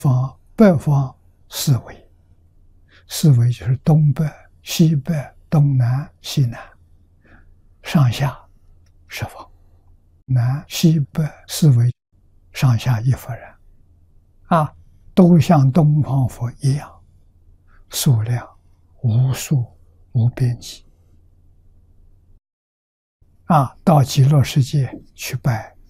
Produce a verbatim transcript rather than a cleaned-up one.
方、北方四维，四维就是东北、西北、东南、西南，上下十方，南西北四维，上下一佛人，啊，都像东方佛一样，数量无数无边际。啊，到极乐世界去拜